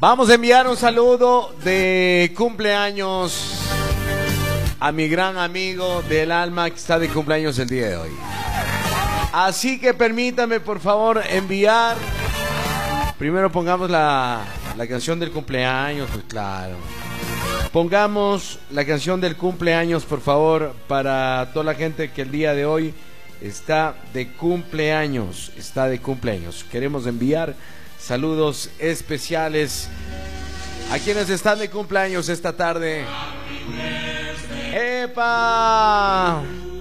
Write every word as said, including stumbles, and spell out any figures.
Vamos a enviar un saludo de cumpleaños a mi gran amigo del alma que está de cumpleaños el día de hoy. Así que permítame, por favor, enviar. Primero pongamos la, la canción del cumpleaños, pues claro. Pongamos la canción del cumpleaños, por favor, para toda la gente que el día de hoy está de cumpleaños. Está de cumpleaños. Queremos enviar saludos especiales a quienes están de cumpleaños esta tarde. ¡Epa!